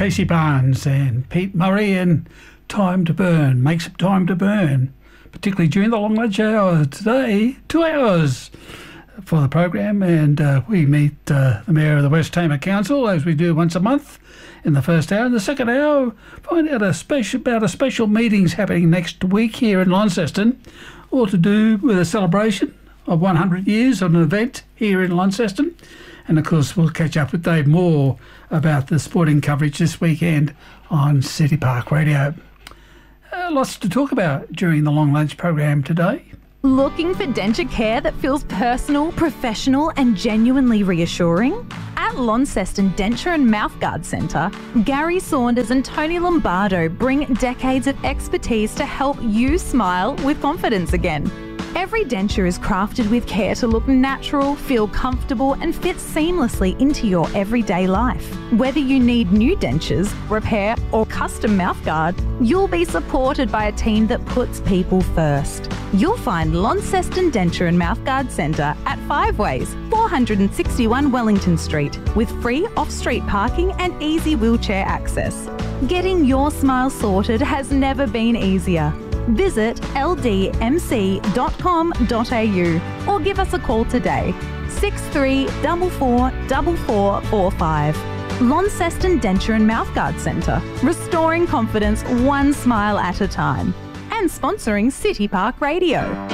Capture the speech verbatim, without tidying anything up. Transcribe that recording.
Casey Barnes and Pete Murray and Time to Burn. Make some time to burn, particularly during the long lunch hour today. Two hours for the program, and uh, we meet uh, the Mayor of the West Tamar Council, as we do once a month in the first hour. In the second hour, find out a special, about a special meetings happening next week here in Launceston, all to do with a celebration of one hundred years of an event here in Launceston. And of course, we'll catch up with Dave Moore about the sporting coverage this weekend on City Park Radio. Uh, lots to talk about during the long lunch program today. Looking for denture care that feels personal, professional and genuinely reassuring? At Launceston Denture and Mouthguard Centre, Gary Saunders and Tony Lombardo bring decades of expertise to help you smile with confidence again. Every denture is crafted with care to look natural, feel comfortable and fit seamlessly into your everyday life. Whether you need new dentures, repair or custom mouthguard, you'll be supported by a team that puts people first. You'll find Launceston Denture and Mouthguard Centre at Five Ways, four sixty-one Wellington Street, with free off-street parking and easy wheelchair access. Getting your smile sorted has never been easier. Visit l d m c dot com dot a u or give us a call today, six three four four four four four five. Launceston Denture and Mouthguard Centre, restoring confidence one smile at a time. And sponsoring City Park Radio.